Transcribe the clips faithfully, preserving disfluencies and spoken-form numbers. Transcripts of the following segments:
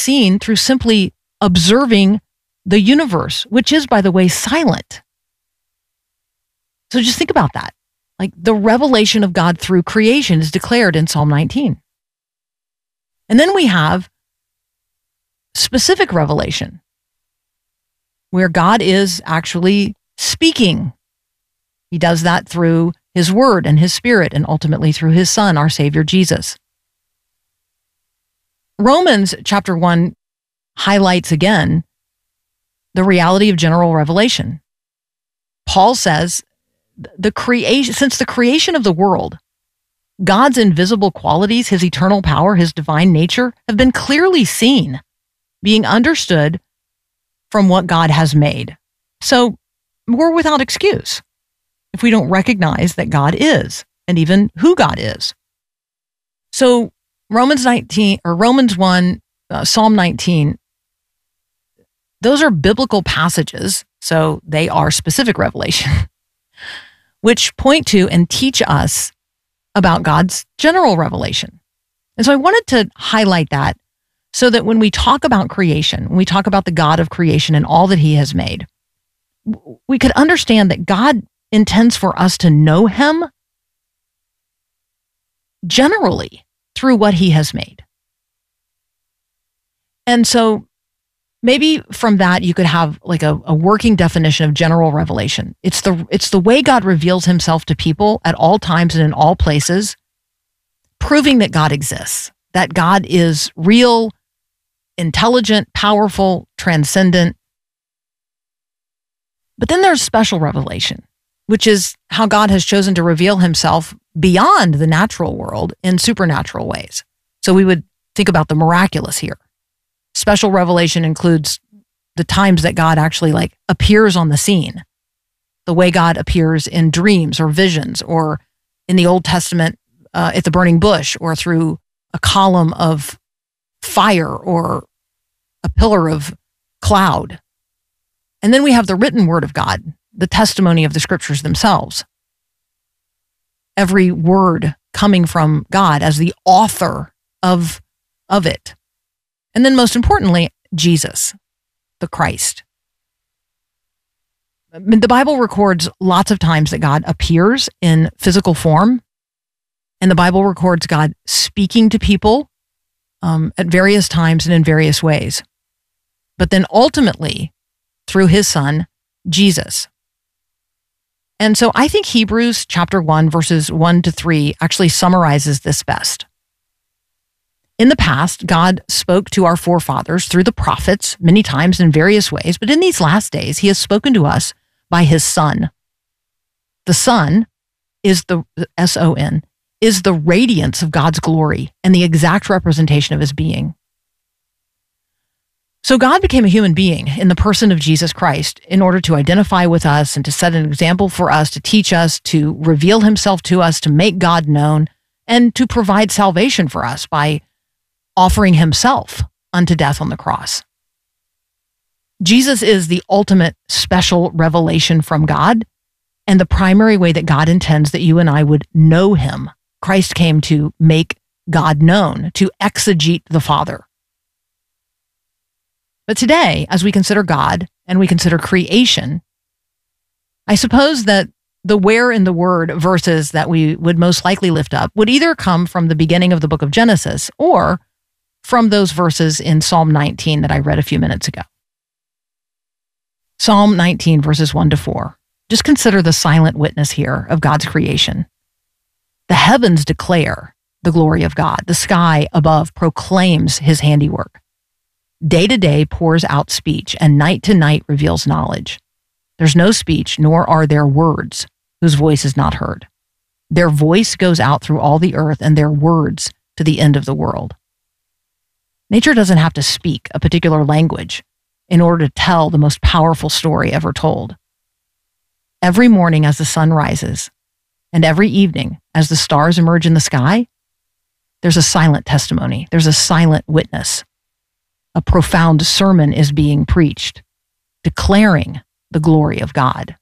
seen through simply observing the universe, which is, by the way, silent. So just think about that. Like the revelation of God through creation is declared in Psalm nineteen. And then we have specific revelation, where God is actually speaking. He does that through his word and his spirit, and ultimately through his son, our Savior Jesus. Romans chapter one highlights again the reality of general revelation. Paul says, the creation, since the creation of the world, God's invisible qualities, his eternal power, his divine nature, have been clearly seen, being understood from what God has made. So we're without excuse if we don't recognize that God is, and even who God is. So Romans nineteen, or Romans one, uh, Psalm nineteen, those are biblical passages, so they are specific revelation, which point to and teach us about God's general revelation. And so I wanted to highlight that so that when we talk about creation, when we talk about the God of creation and all that he has made, we could understand that God intends for us to know him generally through what he has made. And so maybe from that, you could have like a, a working definition of general revelation. It's the, it's the way God reveals himself to people at all times and in all places, proving that God exists, that God is real, intelligent, powerful, transcendent. But then there's special revelation, which is how God has chosen to reveal himself beyond the natural world in supernatural ways. So we would think about the miraculous here. Special revelation includes the times that God actually like appears on the scene, the way God appears in dreams or visions, or in the Old Testament uh, at the burning bush, or through a column of fire or a pillar of cloud. And then we have the written word of God, the testimony of the scriptures themselves. Every word coming from God as the author of, of it. And then most importantly, Jesus, the Christ. The Bible records lots of times that God appears in physical form, and the Bible records God speaking to people um, at various times and in various ways. But then ultimately, through his son, Jesus. And so I think Hebrews chapter one, verses one to three actually summarizes this best. In the past, God spoke to our forefathers through the prophets many times in various ways, but in these last days, he has spoken to us by his Son. The Son is the, S O N, is the radiance of God's glory and the exact representation of his being. So God became a human being in the person of Jesus Christ in order to identify with us and to set an example for us, to teach us, to reveal himself to us, to make God known, and to provide salvation for us by offering himself unto death on the cross. Jesus is the ultimate special revelation from God and the primary way that God intends that you and I would know him. Christ came to make God known, to exegete the Father. But today, as we consider God and we consider creation, I suppose that the where in the word verses that we would most likely lift up would either come from the beginning of the book of Genesis or from those verses in Psalm nineteen that I read a few minutes ago. Psalm nineteen, verses one to four. Just consider the silent witness here of God's creation. The heavens declare the glory of God. The sky above proclaims his handiwork. Day to day pours out speech, and night to night reveals knowledge. There's no speech, nor are there words whose voice is not heard. Their voice goes out through all the earth, and their words to the end of the world. Nature doesn't have to speak a particular language in order to tell the most powerful story ever told. Every morning as the sun rises, and every evening as the stars emerge in the sky, there's a silent testimony. There's a silent witness. A profound sermon is being preached, declaring the glory of God.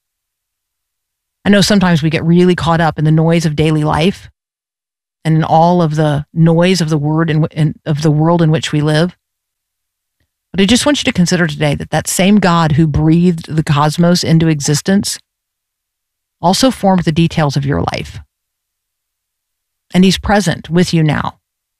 I know sometimes we get really caught up in the noise of daily life and in all of the noise of the word and of the world in which we live. But I just want you to consider today that that same God who breathed the cosmos into existence also formed the details of your life. And he's present with you now.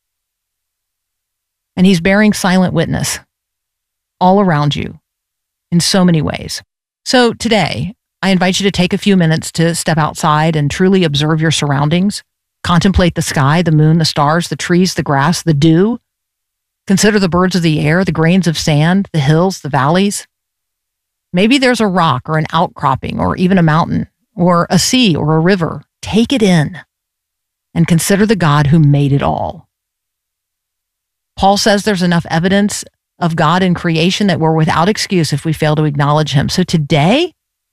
And he's bearing silent witness all around you in so many ways. So today, I invite you to take a few minutes to step outside and truly observe your surroundings. Contemplate the sky, the moon, the stars, the trees, the grass, the dew. Consider the birds of the air, the grains of sand, the hills, the valleys. Maybe there's a rock or an outcropping or even a mountain or a sea or a river. Take it in and consider the God who made it all. Paul says there's enough evidence of God in creation that we're without excuse if we fail to acknowledge him. So today,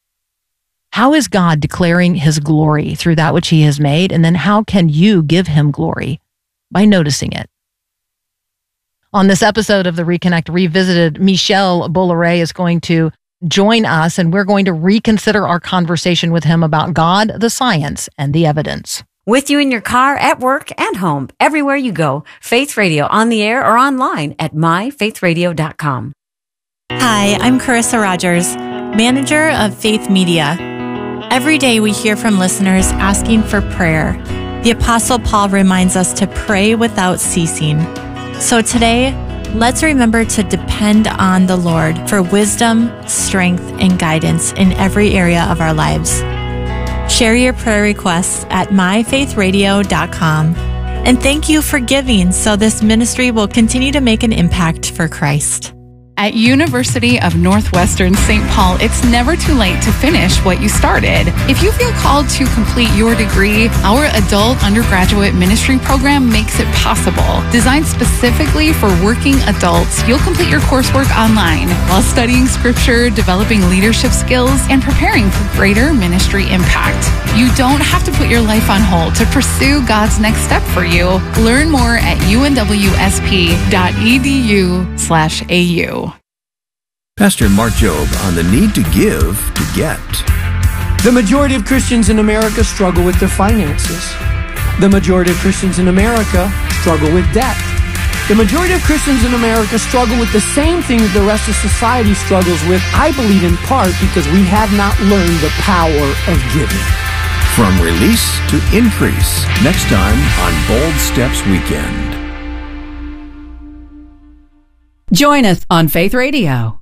how is God declaring his glory through that which he has made? And then how can you give him glory? By noticing it. On this episode of the Reconnect Revisited, Michel Bolloré is going to join us, and we're going to reconsider our conversation with him about God, the science, and the evidence. With you in your car, at work, and home, everywhere you go, Faith Radio on the air or online at my faith radio dot com. Hi, I'm Carissa Rogers, manager of Faith Media. Every day we hear from listeners asking for prayer. The Apostle Paul reminds us to pray without ceasing. So today, let's remember to depend on the Lord for wisdom, strength, and guidance in every area of our lives. Share your prayer requests at my faith radio dot com. And thank you for giving so this ministry will continue to make an impact for Christ. At University of Northwestern Saint Paul, it's never too late to finish what you started. If you feel called to complete your degree, our adult undergraduate ministry program makes it possible. Designed specifically for working adults, you'll complete your coursework online while studying scripture, developing leadership skills, and preparing for greater ministry impact. You don't have to put your life on hold to pursue God's next step for you. Learn more at u n w s p dot e d u slash a u. Pastor Mark Jobe on the need to give to get. The majority of Christians in America struggle with their finances. The majority of Christians in America struggle with debt. The majority of Christians in America struggle with the same things the rest of society struggles with, I believe in part because we have not learned the power of giving. From release to increase, next time on Bold Steps Weekend. Join us on Faith Radio.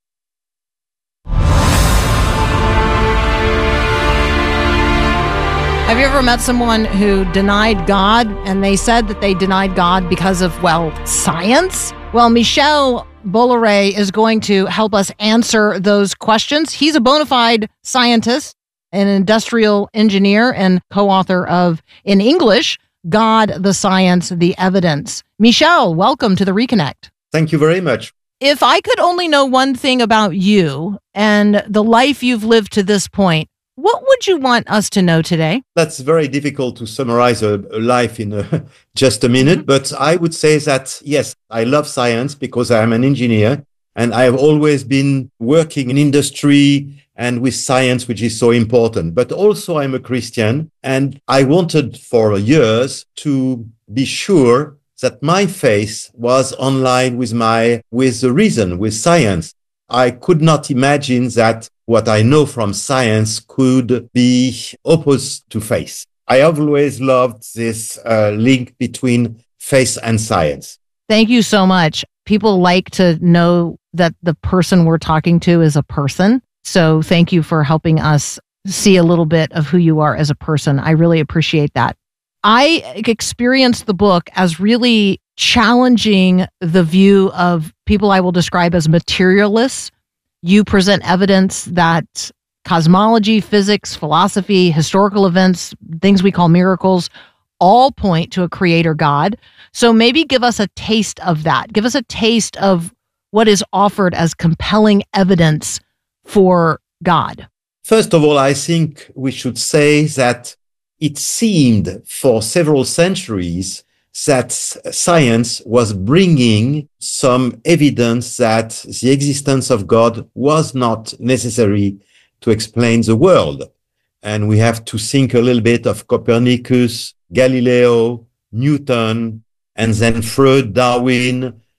Have you ever met someone who denied God and they said that they denied God because of, well, science? Well, Michel Bolloré is going to help us answer those questions. He's a bona fide scientist, an industrial engineer, and co-author of, in English, God, the Science, the Evidence. Michel, welcome to the Reconnect. Thank you very much. If I could only know one thing about you and the life you've lived to this point, what would you want us to know today? That's very difficult to summarize a, a life in a, just a minute, but I would say that, yes, I love science because I am an engineer and I have always been working in industry and with science, which is so important. But also I'm a Christian and I wanted for years to be sure that my faith was online with my, with the reason, with science. I could not imagine that what I know from science could be opposed to faith. I always loved this uh, link between faith and science. Thank you so much. People like to know that the person we're talking to is a person. So thank you for helping us see a little bit of who you are as a person. I really appreciate that. I experienced the book as really challenging the view of people I will describe as materialists. You present evidence that cosmology, physics, philosophy, historical events, things we call miracles, all point to a creator God. So maybe give us a taste of that. Give us a taste of what is offered as compelling evidence for God. First of all, I think we should say that it seemed for several centuries that science was bringing some evidence that the existence of God was not necessary to explain the world. And we have to think a little bit of Copernicus, Galileo, Newton, and then Freud, Darwin,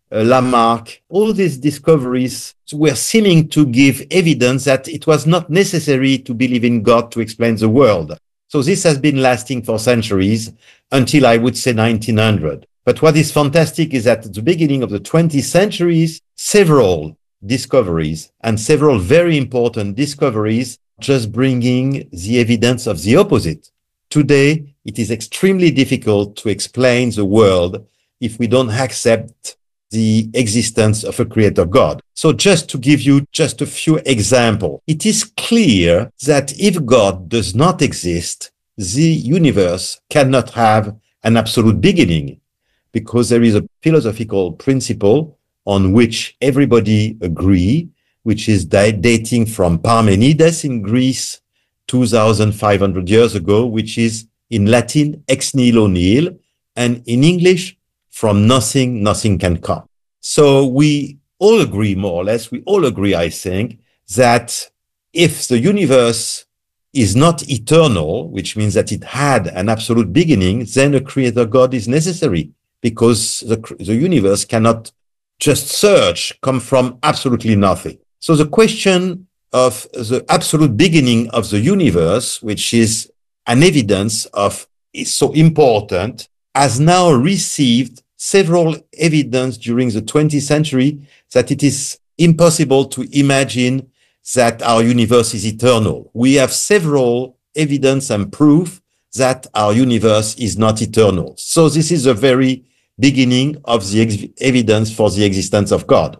uh, Lamarck, all these discoveries were seeming to give evidence that it was not necessary to believe in God to explain the world. So this has been lasting for centuries until I would say nineteen hundred. But what is fantastic is that at the beginning of the twentieth century, several discoveries and several very important discoveries just bringing the evidence of the opposite. Today, it is extremely difficult to explain the world if we don't accept the existence of a creator God. So just to give you just a few examples, it is clear that if God does not exist, the universe cannot have an absolute beginning, because there is a philosophical principle on which everybody agree, which is dating from Parmenides in Greece two thousand five hundred years ago, which is in Latin ex nihilo nihil, and in English, from nothing, nothing can come. So we all agree, more or less, we all agree, I think, that if the universe is not eternal, which means that it had an absolute beginning, then a creator God is necessary, because the, the universe cannot just surge, come from absolutely nothing. So the question of the absolute beginning of the universe, which is an evidence of, is so important, has now received several evidence during the twentieth century that it is impossible to imagine that our universe is eternal. We have several evidence and proof that our universe is not eternal. So this is a very beginning of the ex- evidence for the existence of God.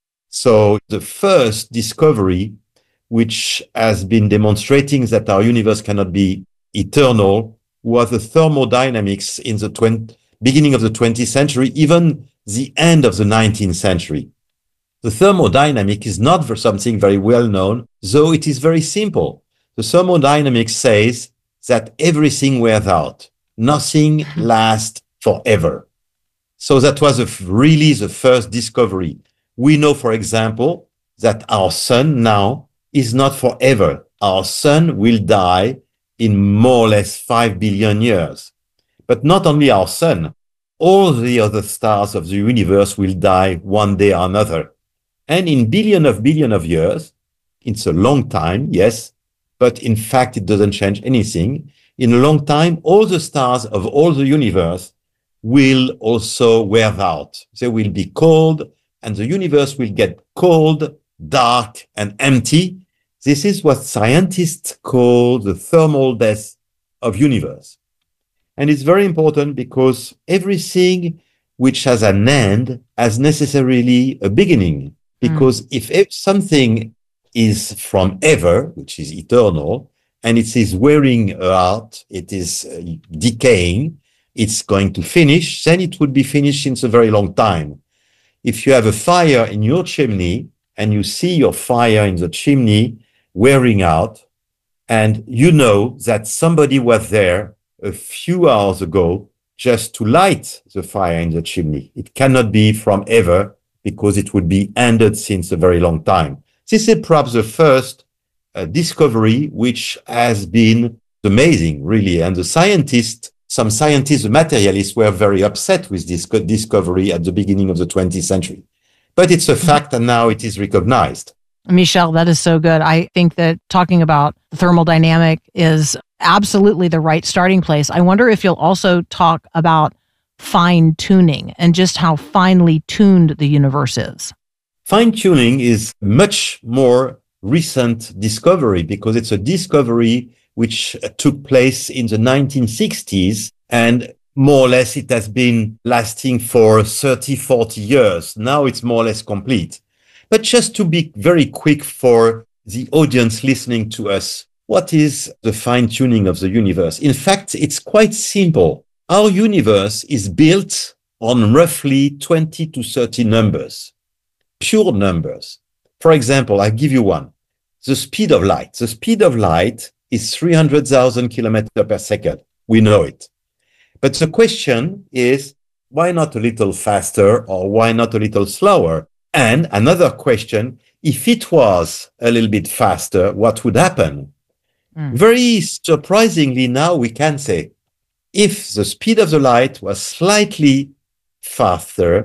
So the first discovery, which has been demonstrating that our universe cannot be eternal, was the thermodynamics in the twenty beginning of the twentieth century, even the end of the nineteenth century. The thermodynamic is not for something very well known, though it is very simple. The thermodynamics says that everything wears out. Nothing lasts forever. So that was a, really the first discovery. We know, for example, that our sun now is not forever. Our sun will die in more or less five billion years. But not only our sun, all the other stars of the universe will die one day or another. And in billion of billion of years, it's a long time, yes, but in fact, it doesn't change anything. In a long time, all the stars of all the universe will also wear out. They will be cold, and the universe will get cold, dark, and empty. This is what scientists call the thermal death of universe. And it's very important because everything which has an end has necessarily a beginning. Because mm. if, if something is from ever, which is eternal, and it is wearing out, it is uh, decaying, it's going to finish, then it would be finished since a very long time. If you have a fire in your chimney and you see your fire in the chimney wearing out, and you know that somebody was there a few hours ago just to light the fire in the chimney, it cannot be from ever, because it would be ended since a very long time. This is perhaps the first uh, discovery which has been amazing, really. And the scientists, some scientists, the materialists, were very upset with this discovery at the beginning of the twentieth century. But it's a fact, and now it is recognized. Michel, that is so good. I think that talking about thermodynamic is absolutely the right starting place. I wonder if you'll also talk about fine tuning and just how finely tuned the universe is. Fine tuning is much more recent discovery because it's a discovery which took place in the nineteen sixties, and more or less it has been lasting for thirty, forty years. Now it's more or less complete. But just to be very quick for the audience listening to us, what is the fine tuning of the universe? In fact, it's quite simple. Our universe is built on roughly twenty to thirty numbers, pure numbers. For example, I'll give you one. The speed of light. The speed of light is three hundred thousand kilometers per second. We know it. But the question is, why not a little faster, or why not a little slower? And another question, if it was a little bit faster, what would happen? Mm. Very surprisingly, now we can say, if the speed of the light was slightly faster,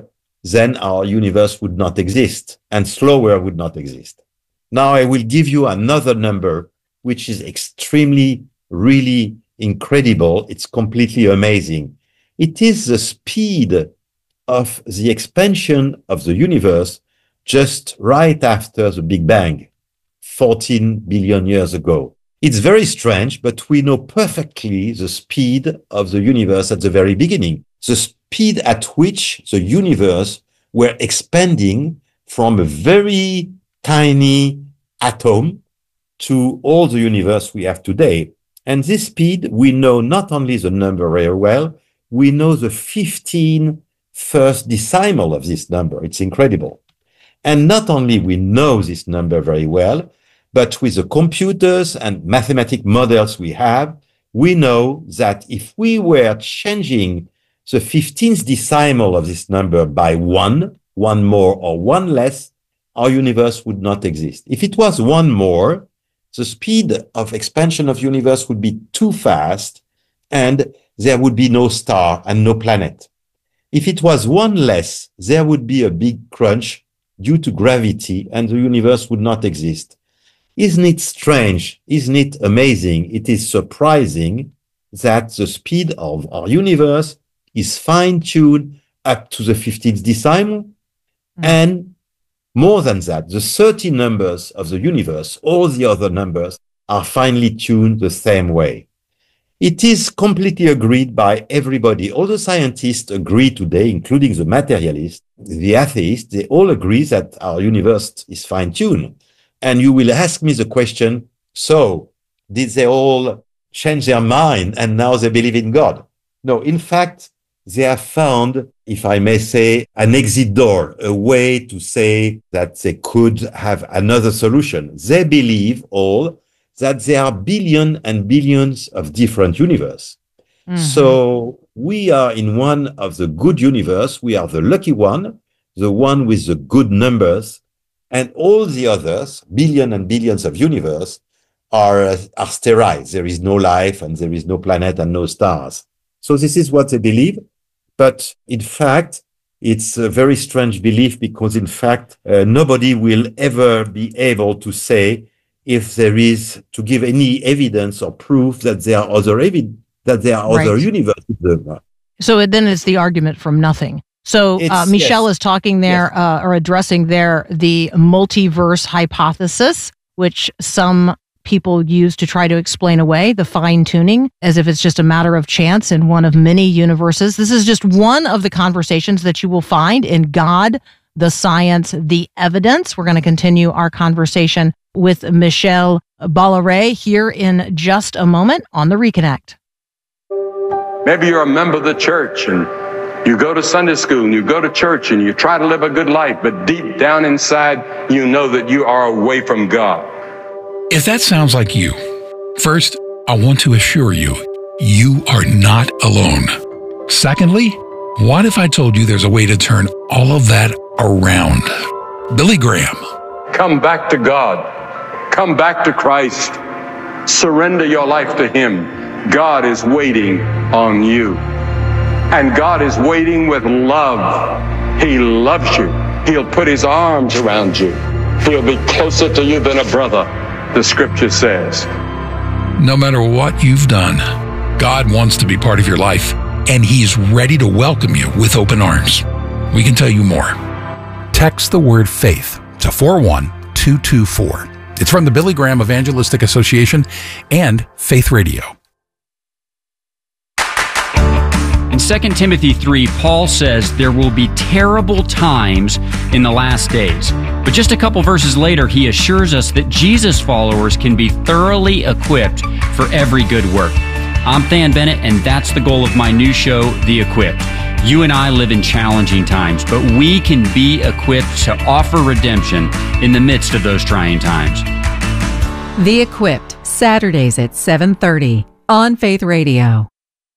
then our universe would not exist, and slower would not exist. Now I will give you another number, which is extremely, really incredible. It's completely amazing. It is the speed of the expansion of the universe just right after the Big Bang, fourteen billion years ago. It's very strange, but we know perfectly the speed of the universe at the very beginning. The speed at which the universe were expanding from a very tiny atom to all the universe we have today. And this speed, we know not only the number very well, we know the fifteen first decimal of this number. It's incredible. And not only we know this number very well, but with the computers and mathematic models we have, we know that if we were changing the fifteenth decimal of this number by one, one more or one less, our universe would not exist. If it was one more, the speed of expansion of universe would be too fast and there would be no star and no planet. If it was one less, there would be a big crunch due to gravity and the universe would not exist. Isn't it strange? Isn't it amazing? It is surprising that the speed of our universe is fine-tuned up to the fifteenth decimal. Mm-hmm. And more than that, the thirty numbers of the universe, all the other numbers, are finely tuned the same way. It is completely agreed by everybody. All the scientists agree today, including the materialists, the atheists, they all agree that our universe is fine-tuned. And you will ask me the question, so did they all change their mind and now they believe in God? No, in fact, they have found, if I may say, an exit door, a way to say that they could have another solution. They believe all that there are billions and billions of different universes. Mm-hmm. So we are in one of the good universe. We are the lucky one, the one with the good numbers. And all the others, billion and billions of universe, are, are sterile. There is no life and there is no planet and no stars. So this is what they believe. But in fact, it's a very strange belief because in fact, uh, nobody will ever be able to say if there is, to give any evidence or proof that there are other evi- that there are right. other universes. So it, then it's the argument from nothing. So uh, Michel yes. is talking there, yes. uh, or addressing there, the multiverse hypothesis, which some people use to try to explain away the fine-tuning, as if it's just a matter of chance in one of many universes. This is just one of the conversations that you will find in God, the Science, the Evidence. We're going to continue our conversation with Michel Bolloré here in just a moment on the Reconnect. Maybe you're a member of the church and you go to Sunday school and you go to church and you try to live a good life, but deep down inside, you know that you are away from God. If that sounds like you, first, I want to assure you, you are not alone. Secondly, what if I told you there's a way to turn all of that around? Billy Graham. Come back to God. Come back to Christ. Surrender your life to Him. God is waiting on you. And God is waiting with love. He loves you. He'll put His arms around you. He'll be closer to you than a brother, the scripture says. No matter what you've done, God wants to be part of your life, and He's ready to welcome you with open arms. We can tell you more. Text the word faith to four one two two four. It's from the Billy Graham Evangelistic Association and Faith Radio. In Second Timothy three, Paul says there will be terrible times in the last days. But just a couple verses later, he assures us that Jesus followers can be thoroughly equipped for every good work. I'm Than Bennett, and that's the goal of my new show, The Equipped. You and I live in challenging times, but we can be equipped to offer redemption in the midst of those trying times. The Equipped, Saturdays at seven thirty on Faith Radio.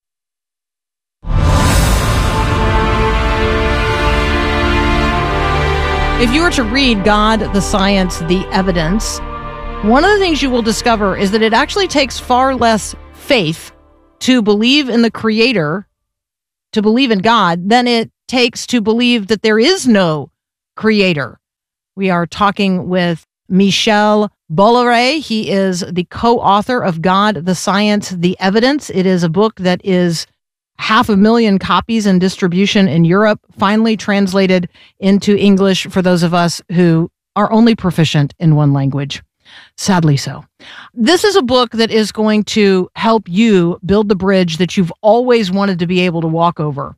If you were to read God, the Science, the Evidence, one of the things you will discover is that it actually takes far less faith to believe in the Creator, to believe in God, than it takes to believe that there is no creator. We are talking with Michel Bolloré. He is the co-author of God, the Science, the Evidence. It is a book that is half a million copies in distribution in Europe, finally translated into English for those of us who are only proficient in one language. Sadly so. This is a book that is going to help you build the bridge that you've always wanted to be able to walk over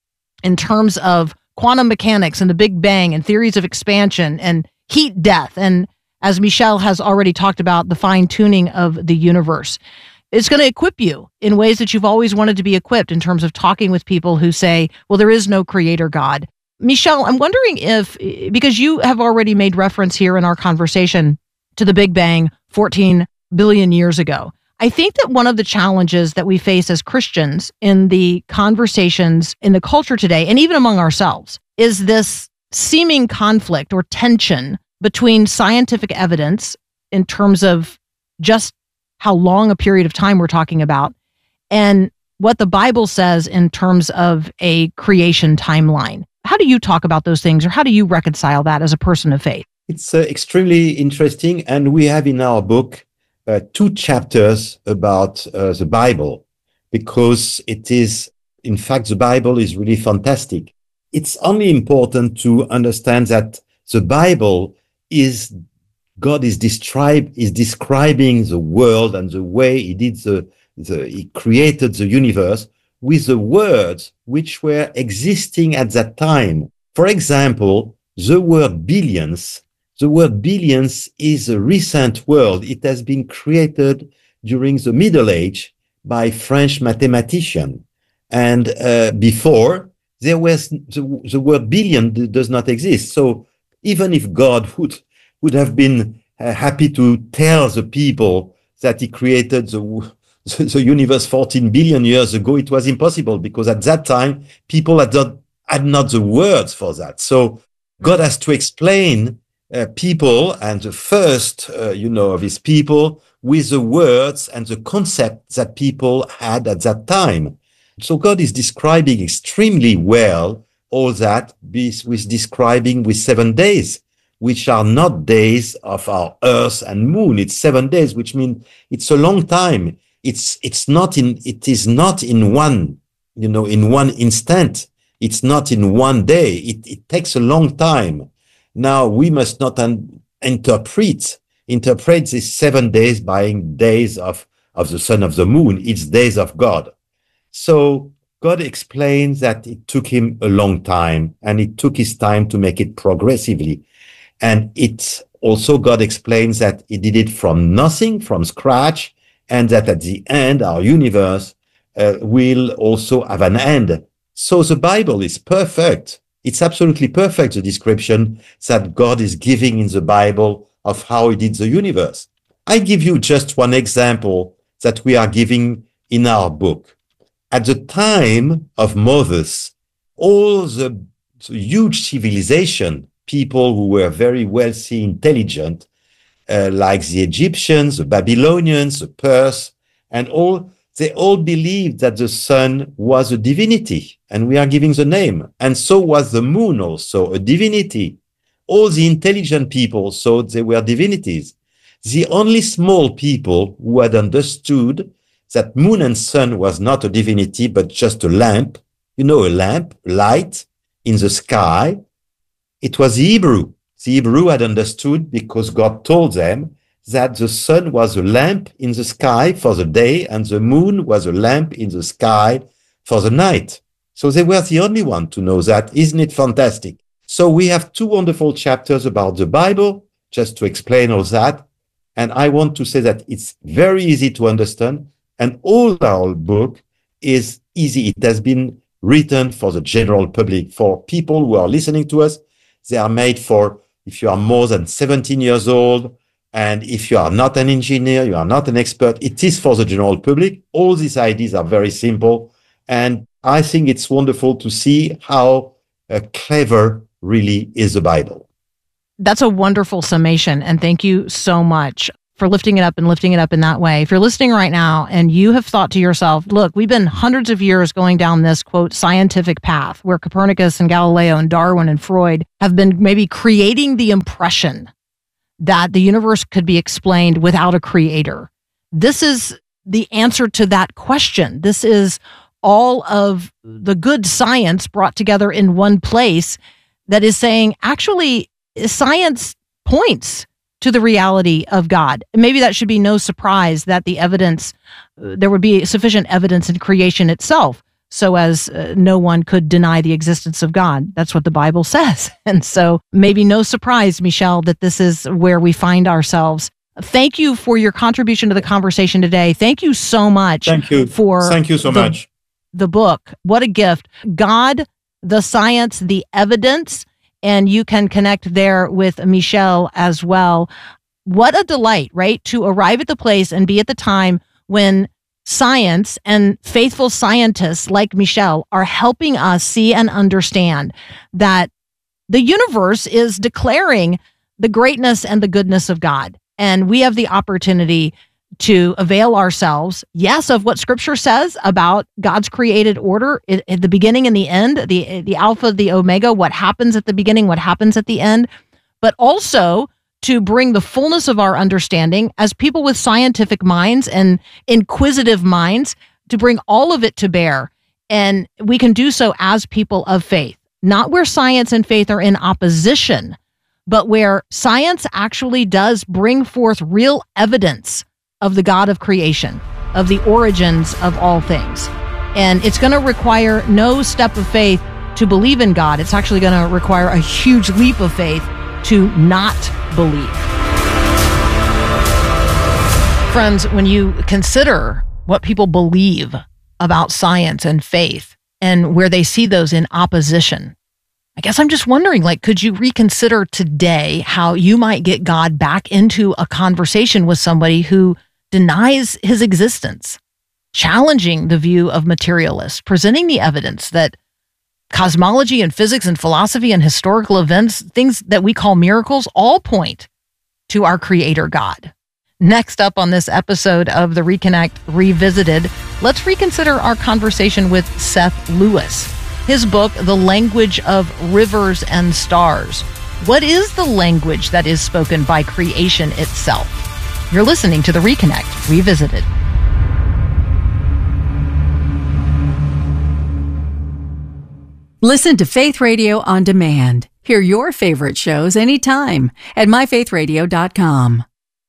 in terms of quantum mechanics and the Big Bang and theories of expansion and heat death. And as Michel has already talked about, the fine tuning of the universe. It's going to equip you in ways that you've always wanted to be equipped in terms of talking with people who say, well, there is no creator God. Michel, I'm wondering if, because you have already made reference here in our conversation to the Big Bang fourteen billion years ago. I think that one of the challenges that we face as Christians in the conversations in the culture today, and even among ourselves, is this seeming conflict or tension between scientific evidence in terms of just how long a period of time we're talking about and what the Bible says in terms of a creation timeline. How do you talk about those things, or how do you reconcile that as a person of faith? It's uh, extremely interesting, and we have in our book uh, two chapters about uh, the Bible, because it is, in fact, the Bible is really fantastic. It's only important to understand that the Bible is, God is describe is describing the world and the way He did the, the He created the universe with the words which were existing at that time. For example, the word billions. The word billions is a recent word. It has been created during the Middle Age by French mathematician. And uh, before, there was the, the word billion does not exist. So even if God would, would have been uh, happy to tell the people that He created the, the universe fourteen billion years ago, it was impossible, because at that time, people had not, had not the words for that. So God has to explain Uh, people and the first, uh, you know, of His people with the words and the concept that people had at that time. So God is describing extremely well all that with describing with seven days, which are not days of our earth and moon. It's seven days, which means it's a long time. It's, it's not in, it is not in one, you know, in one instant. It's not in one day. It, it takes a long time. Now, we must not un- interpret, interpret these seven days by days of, of the sun, of the moon. It's days of God. So God explains that it took Him a long time, and it took His time to make it progressively. And it's also, God explains that He did it from nothing, from scratch, and that at the end, our universe uh, will also have an end. So the Bible is perfect. It's absolutely perfect, the description that God is giving in the Bible of how He did the universe. I give you just one example that we are giving in our book. At the time of Moses, all the, the huge civilization, people who were very wealthy, intelligent, uh, like the Egyptians, the Babylonians, the Persians, and all, they all believed that the sun was a divinity, and we are giving the name. And so was the moon also, a divinity. All the intelligent people thought they were divinities. The only small people who had understood that moon and sun was not a divinity, but just a lamp, you know, a lamp, light in the sky, it was the Hebrew. The Hebrew had understood because God told them that the sun was a lamp in the sky for the day and the moon was a lamp in the sky for the night. So they were the only one to know that. Isn't it fantastic? So we have two wonderful chapters about the Bible, just to explain all that. And I want to say that it's very easy to understand, and all our book is easy. It has been written for the general public, for people who are listening to us. They are made for, if you are more than seventeen years old, and if you are not an engineer, you are not an expert, it is for the general public. All these ideas are very simple. And I think it's wonderful to see how uh, clever really is the Bible. That's a wonderful summation. And thank you so much for lifting it up and lifting it up in that way. If you're listening right now and you have thought to yourself, look, we've been hundreds of years going down this, quote, scientific path where Copernicus and Galileo and Darwin and Freud have been maybe creating the impression that the universe could be explained without a creator. This is the answer to that question. This is all of the good science brought together in one place that is saying, actually, science points to the reality of God. Maybe that should be no surprise that the evidence, uh, there would be sufficient evidence in creation itself so as uh, no one could deny the existence of God. That's what the Bible says. And so maybe no surprise, Michelle, that this is where we find ourselves. Thank you for your contribution to the conversation today. Thank you so much. Thank you. For Thank you so the, much. The book. What a gift. God, the science, the evidence. And you can connect there with Michelle as well. What a delight, right? To arrive at the place and be at the time when science and faithful scientists like Michelle are helping us see and understand that the universe is declaring the greatness and the goodness of God. And we have the opportunity to avail ourselves, yes, of what Scripture says about God's created order at, at the beginning and the end, the the Alpha, the Omega, what happens at the beginning, what happens at the end, but also to bring the fullness of our understanding as people with scientific minds and inquisitive minds, to bring all of it to bear. And we can do so as people of faith, not where science and faith are in opposition, but where science actually does bring forth real evidence of the God of creation, of the origins of all things. And it's going to require no step of faith to believe in God. It's actually going to require a huge leap of faith to not believe. Friends, when you consider what people believe about science and faith and where they see those in opposition, I guess I'm just wondering, like, could you reconsider today how you might get God back into a conversation with somebody who denies his existence, challenging the view of materialists, presenting the evidence that cosmology and physics and philosophy and historical events, things that we call miracles, all point to our creator God. Next up on this episode of the Reconnect Revisited, let's reconsider our conversation with Seth Lewis. His book, The Language of Rivers and Stars. What is the language that is spoken by creation itself? You're listening to The Reconnect Revisited. Listen to Faith Radio on demand. Hear your favorite shows anytime at my faith radio dot com.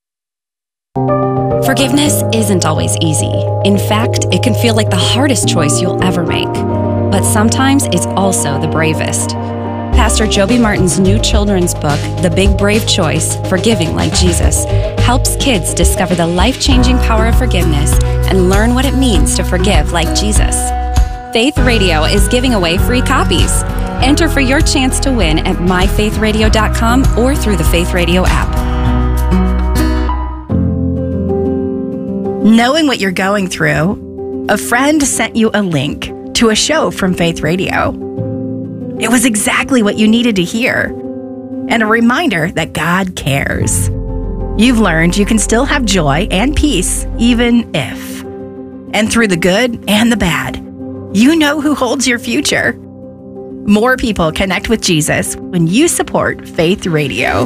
Forgiveness isn't always easy. In fact, it can feel like the hardest choice you'll ever make. But sometimes it's also the bravest. Pastor Joby Martin's new children's book, The Big Brave Choice, Forgiving Like Jesus, helps kids discover the life-changing power of forgiveness and learn what it means to forgive like Jesus. Faith Radio is giving away free copies. Enter for your chance to win at my faith radio dot com or through the Faith Radio app. Knowing what you're going through, a friend sent you a link to a show from Faith Radio. It was exactly what you needed to hear, and a reminder that God cares. You've learned you can still have joy and peace even if. And through the good and the bad, you know who holds your future. More people connect with Jesus when you support Faith Radio.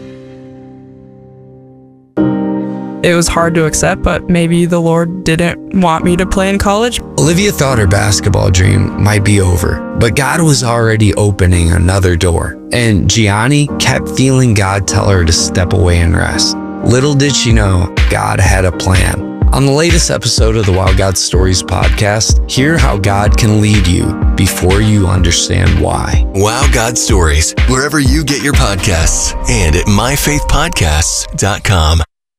It was hard to accept, but maybe the Lord didn't want me to play in college. Olivia thought her basketball dream might be over, but God was already opening another door. And Gianni kept feeling God tell her to step away and rest. Little did she know, God had a plan. On the latest episode of the Wow God Stories podcast, hear how God can lead you before you understand why. Wow God Stories, wherever you get your podcasts, and at my faith podcasts dot com.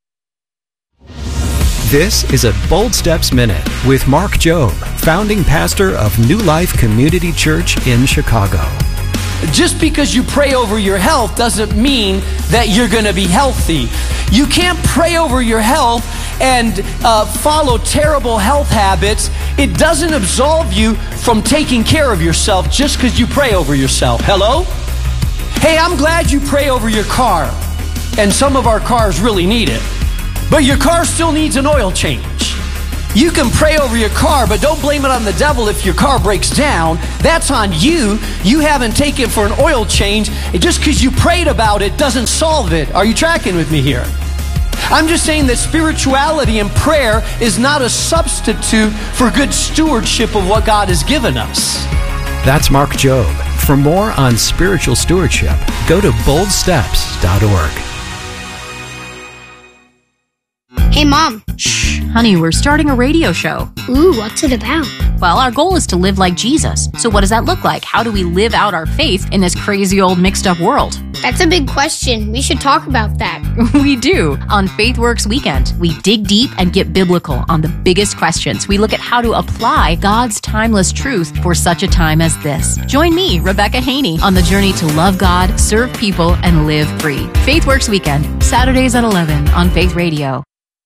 This is a Bold Steps Minute with Mark Jobe, founding pastor of New Life Community Church in Chicago. Just because you pray over your health doesn't mean that you're going to be healthy. You can't pray over your health and uh, follow terrible health habits. It doesn't absolve you from taking care of yourself just because you pray over yourself. Hello? Hey, I'm glad you pray over your car. And some of our cars really need it. but your car still needs an oil change. You can pray over your car, but don't blame it on the devil if your car breaks down. That's on you. You haven't taken for an oil change. And just because you prayed about it doesn't solve it. Are you tracking with me here? I'm just saying that spirituality and prayer is not a substitute for good stewardship of what God has given us. That's Mark Jobe. For more on spiritual stewardship, go to bold steps dot org. Hey, Mom. Shh, honey, we're starting a radio show. Ooh, what's it about? Well, our goal is to live like Jesus. So what does that look like? How do we live out our faith in this crazy old mixed up world? That's a big question. We should talk about that. We do. On FaithWorks Weekend, we dig deep and get biblical on the biggest questions. We look at how to apply God's timeless truth for such a time as this. Join me, Rebecca Haney, on the journey to love God, serve people, and live free. FaithWorks Weekend, Saturdays at eleven on Faith Radio.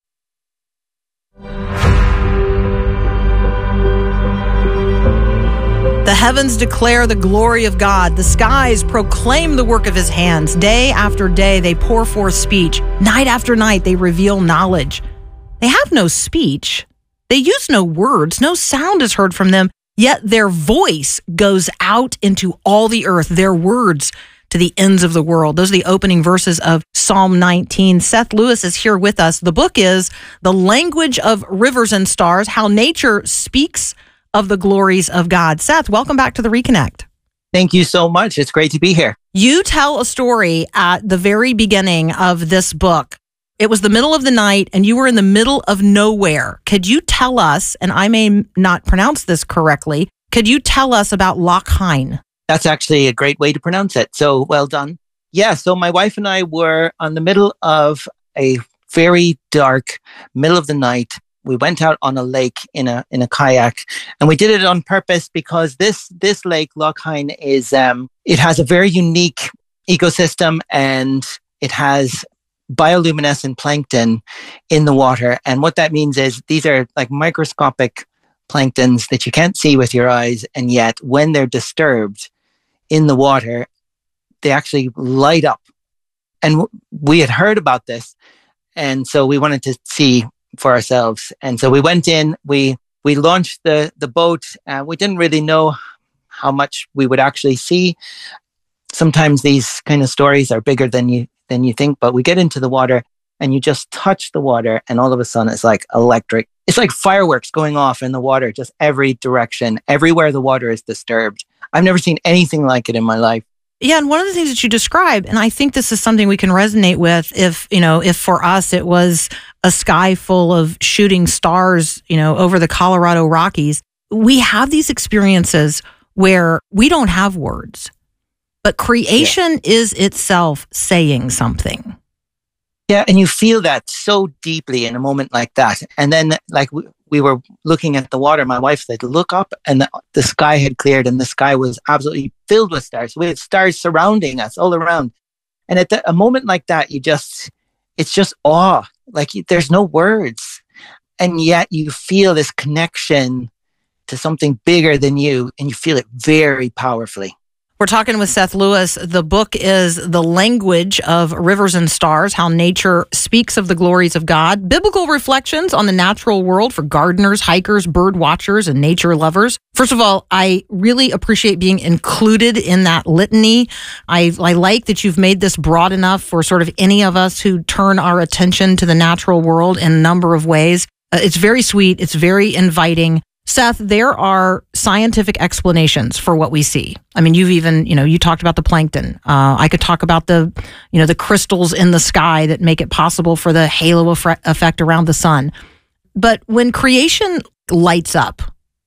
The heavens declare the glory of God. The skies proclaim the work of his hands. Day after day, they pour forth speech. Night after night, they reveal knowledge. They have no speech. They use no words. No sound is heard from them. Yet their voice goes out into all the earth, their words to the ends of the world. Those are the opening verses of Psalm nineteen. Seth Lewis is here with us. The book is The Language of Rivers and Stars, How Nature Speaks of the Glories of God. Seth, welcome back to the Reconnect. Thank you so much. It's great to be here. You tell a story at the very beginning of this book. It was the middle of the night and you were in the middle of nowhere. Could you tell us, and I may not pronounce this correctly, could you tell us about Loch Hyne? That's actually a great way to pronounce it. So well done. Yeah, so my wife and I were on the middle of a very dark middle of the night. We went out on a lake in a in a kayak, and we did it on purpose because this this lake, Loch Hyne, is um it has a very unique ecosystem, and it has bioluminescent plankton in the water. And what that means is these are like microscopic planktons that you can't see with your eyes, and yet when they're disturbed in the water, they actually light up. And we had heard about this, and so we wanted to see for ourselves. And so we went in, we we launched the the boat. Uh, we didn't really know how much we would actually see. Sometimes these kind of stories are bigger than you than you think, but we get into the water and you just touch the water and all of a sudden it's like electric. It's like fireworks going off in the water, just every direction, everywhere the water is disturbed. I've never seen anything like it in my life. Yeah, and one of the things that you describe, and I think this is something we can resonate with if, you know, if for us it was a sky full of shooting stars, you know, over the Colorado Rockies, we have these experiences where we don't have words, but creation yeah. is itself saying something. Yeah, and you feel that so deeply in a moment like that. And then, like, we, we were looking at the water, my wife said, look up, and the, the sky had cleared, and the sky was absolutely filled with stars. We had stars surrounding us all around. And at the, a moment like that, you just, it's just awe. Like, you, there's no words. And yet you feel this connection to something bigger than you, and you feel it very powerfully. We're talking with Seth Lewis. The book is The Language of Rivers and Stars, How Nature Speaks of the Glories of God. Biblical reflections on the natural world for gardeners, hikers, bird watchers, and nature lovers. First of all, I really appreciate being included in that litany. I, I like that you've made this broad enough for sort of any of us who turn our attention to the natural world in a number of ways. Uh, it's very sweet. It's very inviting. Seth, there are scientific explanations for what we see. I mean, you've even, you know, you talked about the plankton. Uh, I could talk about the, you know, the crystals in the sky that make it possible for the halo effect around the sun. But when creation lights up,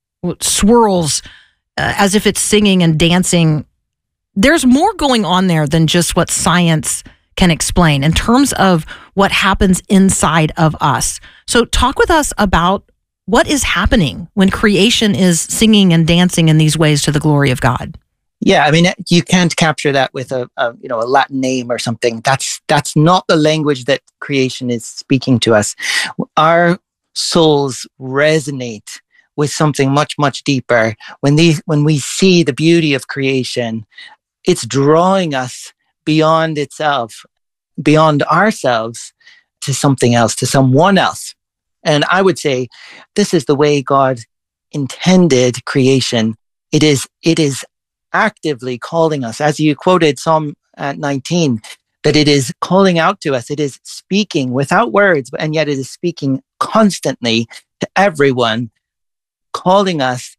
swirls uh, as if it's singing and dancing, there's more going on there than just what science can explain in terms of what happens inside of us. So talk with us about what is happening when creation is singing and dancing in these ways to the glory of God. Yeah, I mean, you can't capture that with a, a you know a Latin name or something. That's that's not the language that creation is speaking to us. Our souls resonate with something much much deeper when these when we see the beauty of creation. It's drawing us beyond itself, beyond ourselves, to something else, to someone else. And I would say this is the way God intended creation. It is, it is actively calling us, as you quoted Psalm nineteen, that it is calling out to us. It is speaking without words, and yet it is speaking constantly to everyone, calling us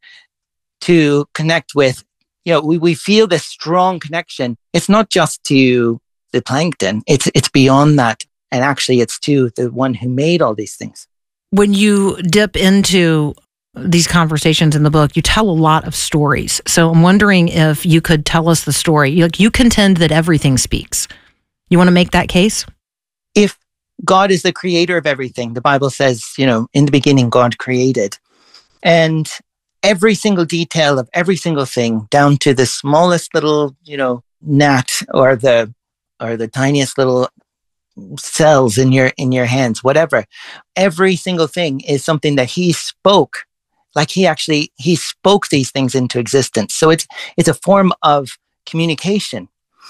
to connect with, you know, we, we feel this strong connection. It's not just to the plankton. It's, it's beyond that. And actually it's to the one who made all these things. When you dip into these conversations in the book, you tell a lot of stories. So I'm wondering if you could tell us the story. You, like, you contend that everything speaks. You want to make that case? If God is the creator of everything, the Bible says, you know, in the beginning, God created. And every single detail of every single thing, down to the smallest little, you know, gnat or the, or the tiniest little cells in your, in your hands, whatever, every single thing is something that he spoke. Like he actually, he spoke these things into existence. So it's, it's a form of communication.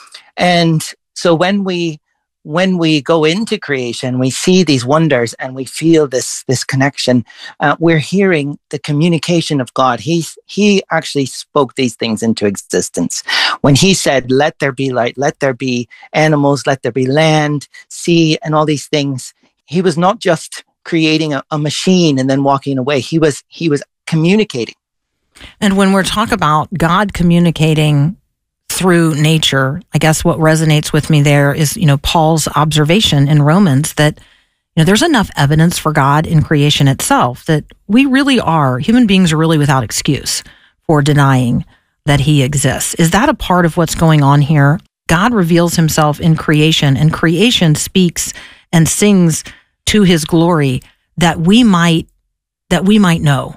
And so when we, when we go into creation, we see these wonders and we feel this, this connection. Uh, we're hearing the communication of God. He's, he actually spoke these things into existence. When he said, let there be light, let there be animals, let there be land, sea, and all these things. He was not just creating a, a machine and then walking away. He was, he was communicating. And when we're talking about God communicating through nature, I guess what resonates with me there is, you know, Paul's observation in Romans that, you know, there's enough evidence for God in creation itself that we really are, human beings are really without excuse for denying that he exists. Is that a part of what's going on here? God reveals himself in creation, and creation speaks and sings to his glory that we might, that we might know.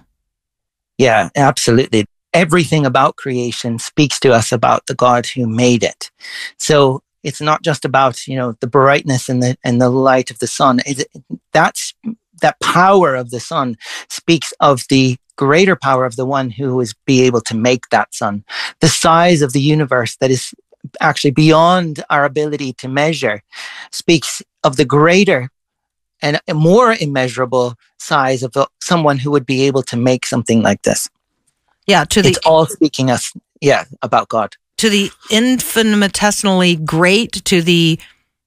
Yeah, absolutely. Everything about creation speaks to us about the God who made it. So it's not just about, you know, the brightness and the and the light of the sun. It, that's that power of the sun speaks of the greater power of the one who is be able to make that sun. The size of the universe that is actually beyond our ability to measure speaks of the greater and a more immeasurable size of the, someone who would be able to make something like this. Yeah, to the, it's all speaking us, yeah, about God. To the infinitesimally great, to the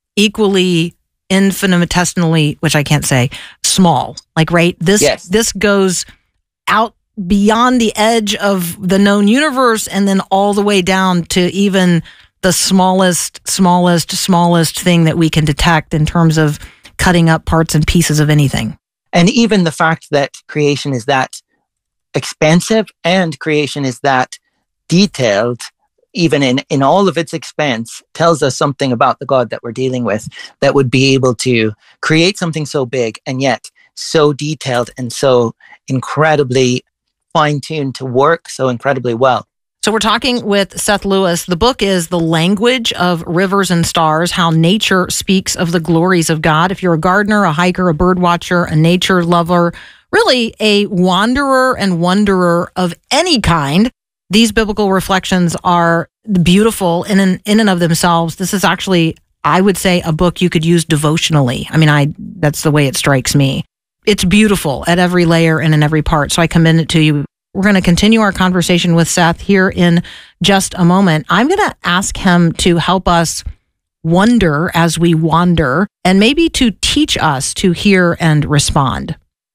equally infinitesimally, which I can't say, small. Like, right? This yes. this goes out beyond the edge of the known universe and then all the way down to even the smallest, smallest, smallest thing that we can detect in terms of cutting up parts and pieces of anything. And even the fact that creation is that expansive and creation is that detailed, even in, in all of its expanse, tells us something about the God that we're dealing with, that would be able to create something so big and yet so detailed and so incredibly fine-tuned to work so incredibly well. So we're talking with Seth Lewis. The book is The Language of Rivers and Stars, How Nature Speaks of the Glories of God. If you're a gardener, a hiker, a bird watcher, a nature lover, really a wanderer and wonderer of any kind, these biblical reflections are beautiful in and, in and of themselves. This is actually, I would say, a book you could use devotionally. I mean, I that's the way it strikes me. It's beautiful at every layer and in every part, so I commend it to you. We're going to continue our conversation with Seth here in just a moment. I'm going to ask him to help us wonder as we wander, and maybe to teach us to hear and respond.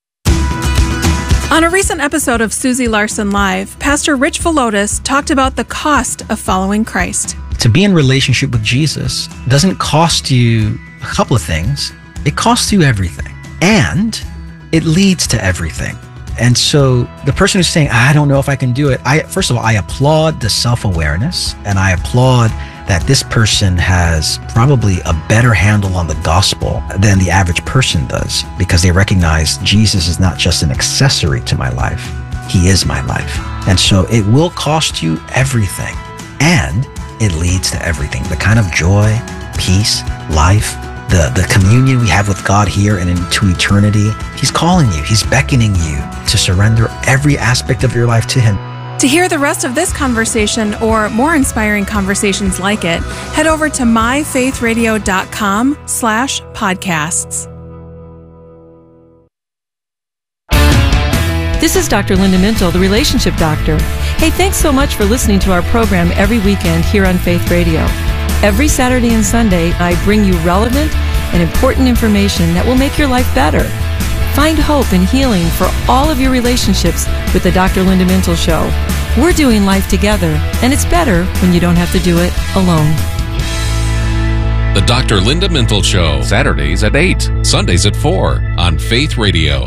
On a recent episode of Susie Larson Live, Pastor Rich Villodas talked about the cost of following Christ. To be in relationship with Jesus doesn't cost you a couple of things. It costs you everything, and it leads to everything. And so the person who's saying, I don't know if I can do it, I first of all, I applaud the self-awareness, and I applaud that this person has probably a better handle on the gospel than the average person does, because they recognize Jesus is not just an accessory to my life. He is my life. And so it will cost you everything, and it leads to everything. The kind of joy, peace, life, the, the communion we have with God here and into eternity. He's calling you. He's beckoning you to surrender every aspect of your life to him. To hear the rest of this conversation or more inspiring conversations like it, head over to myfaithradio.com slash podcasts. This is Doctor Linda Mintle, the Relationship Doctor. Hey, thanks so much for listening to our program every weekend here on Faith Radio. Every Saturday and Sunday, I bring you relevant and important information that will make your life better. Find hope and healing for all of your relationships with the Doctor Linda Mintle Show. We're doing life together, and it's better when you don't have to do it alone. The Doctor Linda Mintle Show, Saturdays at eight, Sundays at four on Faith Radio.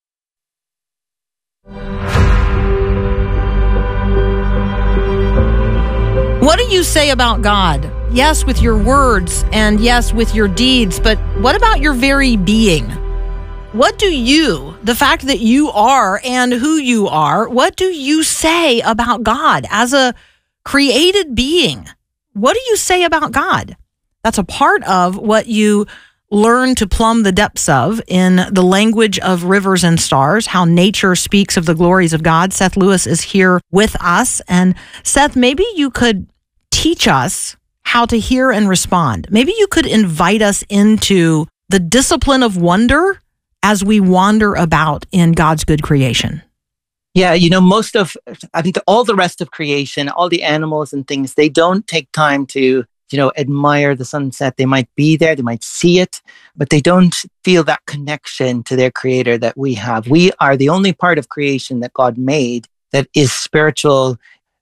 What do you say about God? Yes, with your words, and yes, with your deeds, but what about your very being? What do you, the fact that you are and who you are, what do you say about God as a created being? What do you say about God? That's a part of what you learn to plumb the depths of in The Language of Rivers and Stars, How Nature Speaks of the Glories of God. Seth Lewis is here with us. And Seth, maybe you could teach us how to hear and respond. Maybe you could invite us into the discipline of wonder as we wander about in God's good creation. Yeah, you know, most of, I think all the rest of creation, all the animals and things, they don't take time to, you know, admire the sunset. They might be there, they might see it, but they don't feel that connection to their creator that we have. We are the only part of creation that God made that is spiritual.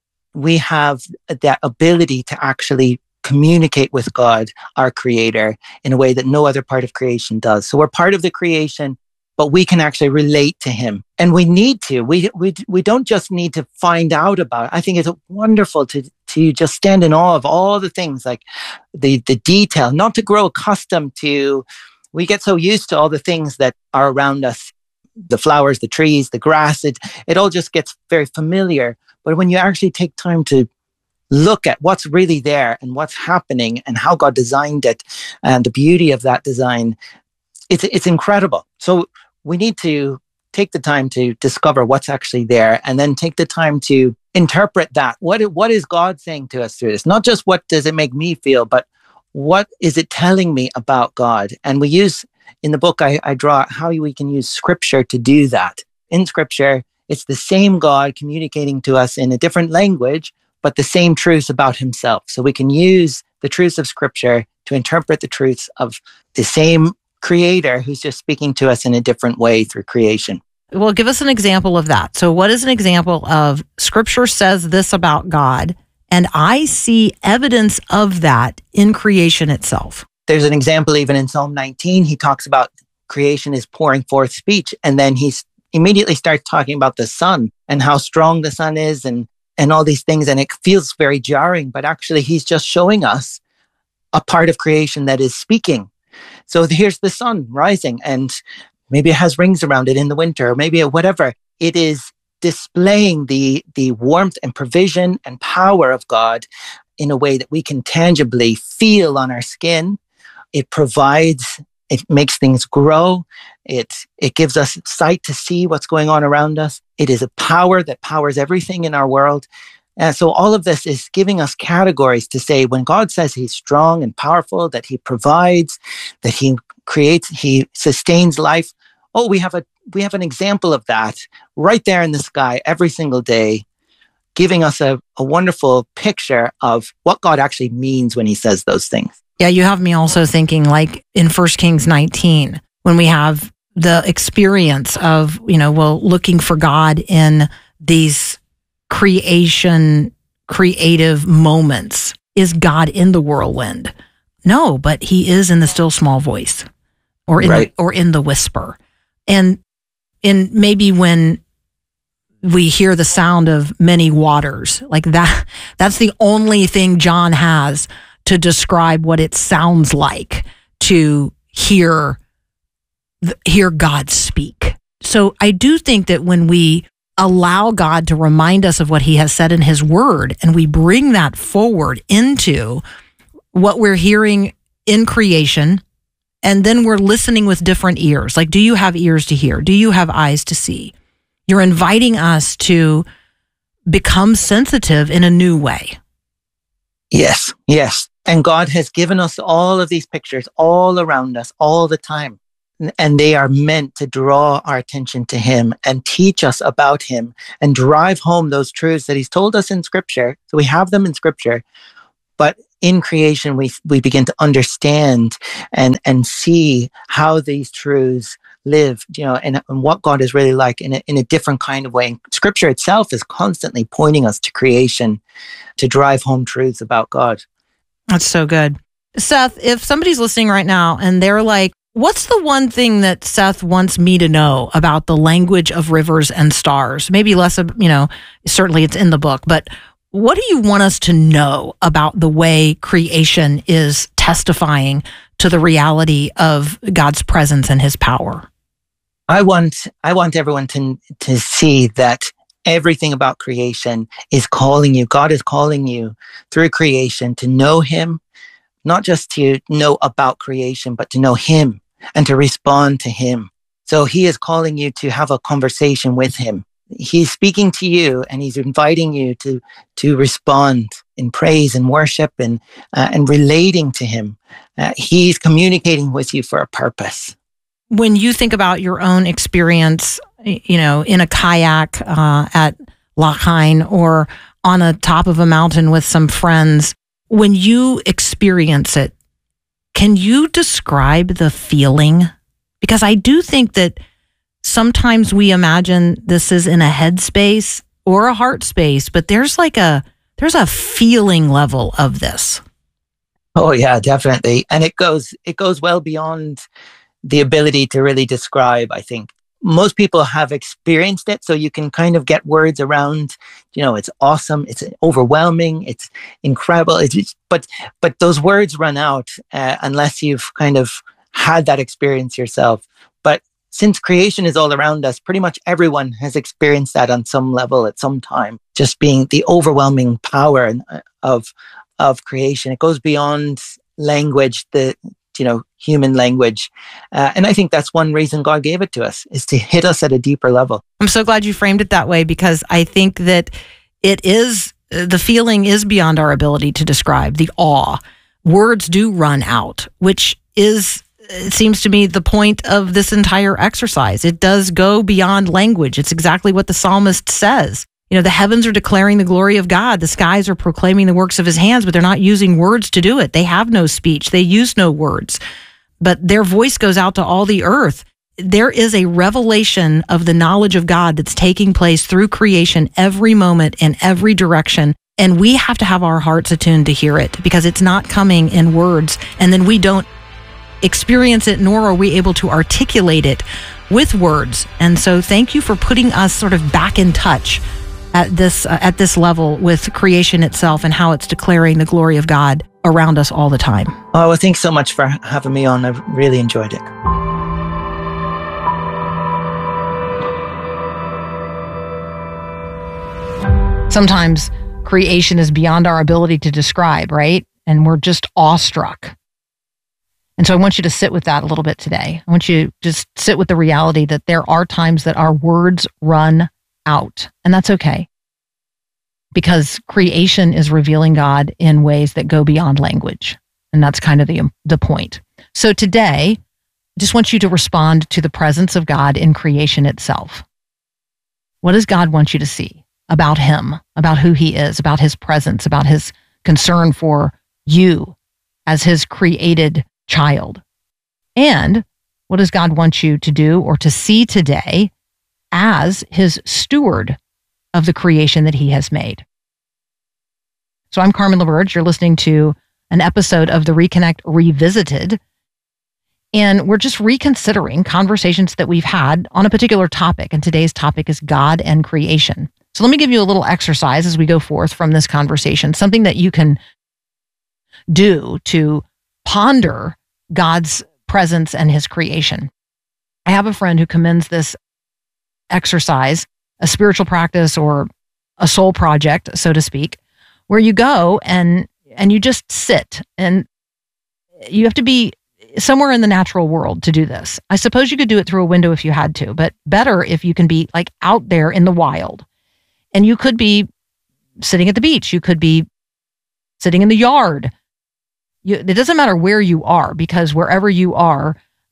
We have that ability to actually communicate with God, our creator, in a way that no other part of creation does. So we're part of the creation, but we can actually relate to him. And we need to. We we we don't just need to find out about it. I think it's wonderful to to just stand in awe of all the things, like the the detail, not to grow accustomed to. We get so used to all the things that are around us, the flowers, the trees, the grass, it, it all just gets very familiar. But when you actually take time to look at what's really there and what's happening and how God designed it and the beauty of that design, it's it's incredible. So we need to take the time to discover what's actually there and then take the time to interpret that. What, what is God saying to us through this? Not just what does it make me feel, but what is it telling me about God? And we use, in the book, I, I draw how we can use scripture to do that. In scripture, it's the same God communicating to us in a different language, but the same truths about himself. So we can use the truths of scripture to interpret the truths of the same creator who's just speaking to us in a different way through creation. Well, give us an example of that. So what is an example of scripture says this about God, and I see evidence of that in creation itself? There's an example even in Psalm nineteen. He talks about creation is pouring forth speech, and then he immediately starts talking about the sun and how strong the sun is and, and all these things. And it feels very jarring, but actually he's just showing us a part of creation that is speaking. So here's the sun rising, and maybe it has rings around it in the winter, or maybe whatever. It is displaying the, the warmth and provision and power of God in a way that we can tangibly feel on our skin. It provides, it makes things grow. It, it gives us sight to see what's going on around us. It is a power that powers everything in our world. And so all of this is giving us categories to say, when God says he's strong and powerful, that he provides, that he creates, he sustains life. Oh, we have a we have an example of that right there in the sky every single day, giving us a, a wonderful picture of what God actually means when he says those things. Yeah, you have me also thinking like in First Kings nineteen, when we have the experience of, you know, well, looking for God in these creation, creative moments. Is God in the whirlwind? No, but he is in the still small voice, or in right. the, or in the whisper. And in maybe when we hear the sound of many waters, like that, that's the only thing John has to describe what it sounds like to hear hear God speak. So I do think that when we allow God to remind us of what he has said in his word, and we bring that forward into what we're hearing in creation, and then we're listening with different ears. Like, do you have ears to hear? Do you have eyes to see? You're inviting us to become sensitive in a new way. Yes, yes. And God has given us all of these pictures all around us all the time. and they are meant to draw our attention to him and teach us about him and drive home those truths that he's told us in scripture. So we have them in scripture, but in creation, we we begin to understand and, and see how these truths live, you know, and, and what God is really like in a, in a different kind of way. And scripture itself is constantly pointing us to creation to drive home truths about God. That's so good. Seth, if somebody's listening right now and they're like, what's the one thing that Seth wants me to know about the language of rivers and stars? Maybe less of, you know, certainly it's in the book, but what do you want us to know about the way creation is testifying to the reality of God's presence and his power? I want, I want everyone to, to see that everything about creation is calling you. God is calling you through creation to know him, not just to know about creation, but to know him and to respond to him. So he is calling you to have a conversation with him. He's speaking to you and he's inviting you to, to respond in praise and worship and, uh, and relating to him. Uh, he's communicating with you for a purpose. When you think about your own experience, you know, in a kayak uh, at Lochheim or on a top of a mountain with some friends, when you experience it, can you describe the feeling? Because I do think that sometimes we imagine this is in a head space or a heart space, but there's like a, there's a feeling level of this. Oh yeah, definitely. And it goes, it goes well beyond the ability to really describe, I think. Most people have experienced it, so you can kind of get words around, you know, it's awesome, it's overwhelming, it's incredible. It's just, but but those words run out uh, unless you've kind of had that experience yourself. But since creation is all around us, pretty much everyone has experienced that on some level at some time. Just being the overwhelming power of of creation, it goes beyond language, the you know, human language. Uh, and I think that's one reason God gave it to us, is to hit us at a deeper level. I'm so glad you framed it that way, because I think that it is, the feeling is beyond our ability to describe, the awe. Words do run out, which is, it seems to me, the point of this entire exercise. It does go beyond language. It's exactly what the psalmist says. You know, the heavens are declaring the glory of God. The skies are proclaiming the works of his hands, but they're not using words to do it. They have no speech. They use no words, but their voice goes out to all the earth. There is a revelation of the knowledge of God that's taking place through creation every moment in every direction. And we have to have our hearts attuned to hear it, because it's not coming in words. And then we don't experience it, nor are we able to articulate it with words. And so thank you for putting us sort of back in touch at this uh, at this level with creation itself and how it's declaring the glory of God around us all the time. Oh, well, thanks so much for having me on. I've really enjoyed it. Sometimes creation is beyond our ability to describe, right? And we're just awestruck. And so I want you to sit with that a little bit today. I want you to just sit with the reality that there are times that our words run out, and that's okay, because creation is revealing God in ways that go beyond language, and that's kind of the the point. So today, I just want you to respond to the presence of God in creation itself. What does God want you to see about him, about who he is, about his presence, about his concern for you as his created child? And what does God want you to do or to see today as his steward of the creation that he has made? So I'm Carmen LaBerge. You're listening to an episode of the Reconnect Revisited, and we're just reconsidering conversations that we've had on a particular topic, and today's topic is God and creation. So let me give you a little exercise as we go forth from this conversation, something that you can do to ponder God's presence and his creation. I have a friend who commends this exercise, a spiritual practice or a soul project, so to speak, where you go and and you just sit, and you have to be somewhere in the natural world to do this. I suppose you could do it through a window if you had to, but better if you can be like out there in the wild. And you could be sitting at the beach. You could be sitting in the yard. You, it doesn't matter where you are, because wherever you are,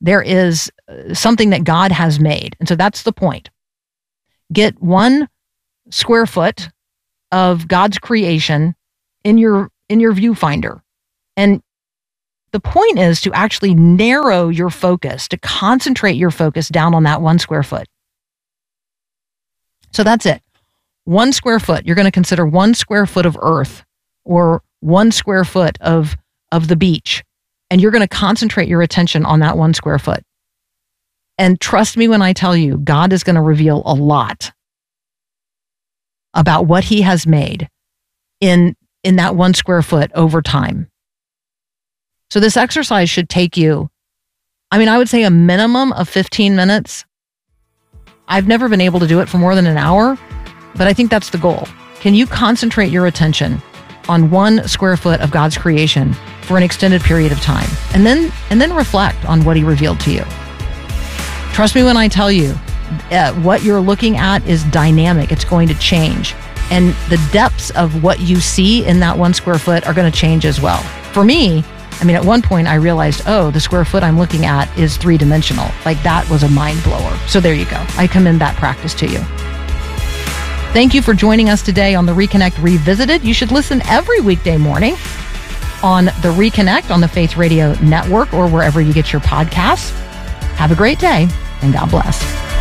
There is something that God has made. And so that's the point. Get one square foot of God's creation in your in your viewfinder. And the point is to actually narrow your focus, to concentrate your focus down on that one square foot. So that's it. One square foot. You're going to consider one square foot of earth or one square foot of, of the beach. And you're going to concentrate your attention on that one square foot. And trust me when I tell you, God is going to reveal a lot about what he has made in, in that one square foot over time. So this exercise should take you, I mean, I would say a minimum of fifteen minutes. I've never been able to do it for more than an hour, but I think that's the goal. Can you concentrate your attention on one square foot of God's creation for an extended period of time? And then, and then reflect on what he revealed to you. Trust me when I tell you, uh, what you're looking at is dynamic. It's going to change. And the depths of what you see in that one square foot are going to change as well. For me, I mean, at one point I realized, oh, the square foot I'm looking at is three-dimensional. Like, that was a mind blower. So there you go. I commend that practice to you. Thank you for joining us today on the Reconnect Revisited. You should listen every weekday morning on the Reconnect on the Faith Radio Network or wherever you get your podcasts. Have a great day, and God bless.